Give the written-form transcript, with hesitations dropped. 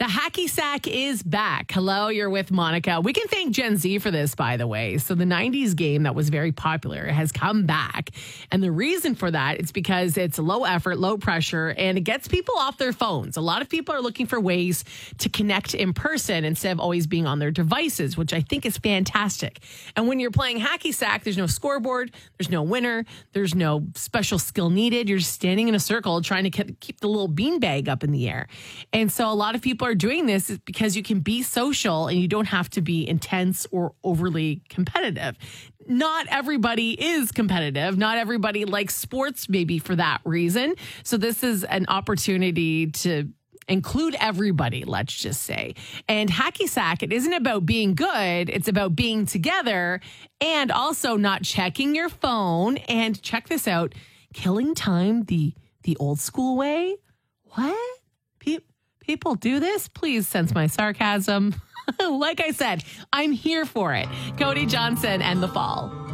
The hacky sack is back. Hello, you're with Monica. We can thank Gen Z for this, by the way. So the 90s game that was very popular has come back. And the reason for that is because it's low effort, low pressure, and it gets people off their phones. A lot of people are looking for ways to connect in person instead of always being on their devices, which I think is fantastic. And when you're playing hacky sack, there's no scoreboard, there's no winner, there's no special skill needed. You're just standing in a circle trying to keep the little beanbag up in the air. And so a lot of people are doing this is because you can be social and you don't have to be intense or overly competitive. Not everybody is competitive. Not everybody likes sports maybe for that reason. So this is an opportunity to include everybody, let's just say. And hacky sack, it isn't about being good. It's about being together and also not checking your phone. And check this out, killing time the old school way. What? People do this? Please sense my sarcasm. Like I said, I'm here for it. Cody Johnson and The Fall.